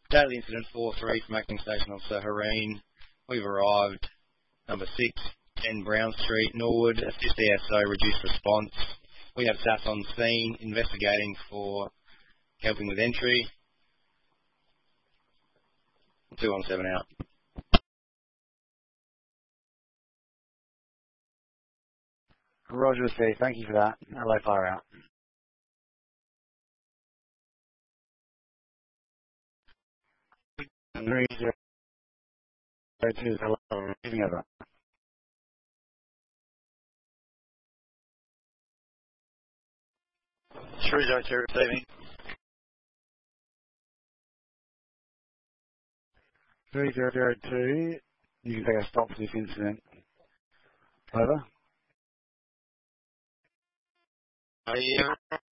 Daily incident 4-3 from Acting Station Officer Hareen. We've arrived. Number 6, 10 Brown Street, Norwood. Assist ESO, reduced response. We have SAS on scene, investigating for helping with entry. 217 out. Roger, Steve. Thank you for that. LA fire out. 302 hello, receiving over. 302 receiving. 3002, you can take a stop for this incident. Over.